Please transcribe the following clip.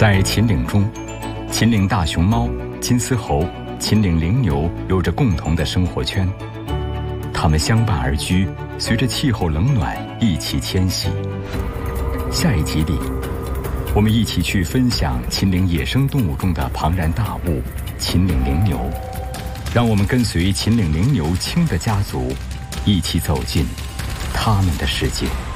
在秦岭中，秦岭大熊猫、金丝猴、秦岭羚牛有着共同的生活圈，它们相伴而居，随着气候冷暖一起迁徙。下一集里，我们一起去分享秦岭野生动物中的庞然大物——秦岭羚牛。让我们跟随秦岭羚牛青的家族，一起走进他们的世界。